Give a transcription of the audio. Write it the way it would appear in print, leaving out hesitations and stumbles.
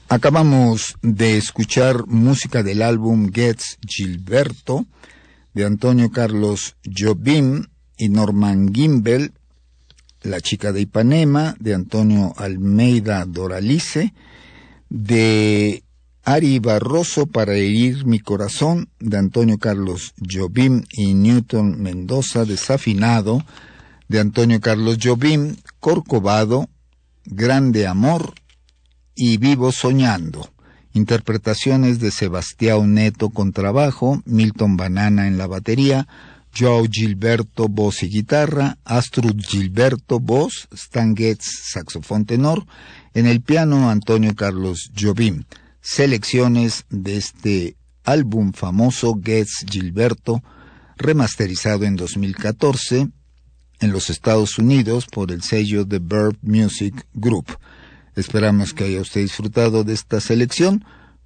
Acabamos de escuchar música del álbum Getz Gilberto de Antonio Carlos Jobim y Norman Gimbel, La chica de Ipanema de Antonio Almeida Doralice, de Ari Barroso, Para herir mi corazón de Antonio Carlos Jobim y Newton Mendoza, Desafinado de Antonio Carlos Jobim, Corcovado, Grande Amor y Vivo Soñando. Interpretaciones de Sebastián Neto contrabajo, Milton Banana en la batería, Joao Gilberto voz y guitarra, Astrud Gilberto voz, Stan Getz saxofón tenor, en el piano Antonio Carlos Jobim. Selecciones de este álbum famoso Getz Gilberto, remasterizado en 2014 en los Estados Unidos por el sello The Verve Music Group. Esperamos que haya usted disfrutado de esta selección.